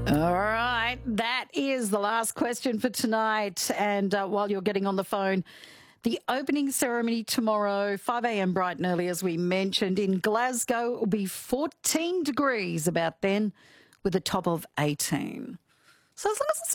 All right, that is the last question for tonight. And while you're getting on the phone, the opening ceremony tomorrow, 5 a.m. bright and early, as we mentioned. In Glasgow, it will be 14 degrees about then with a top of 18. So as long as it's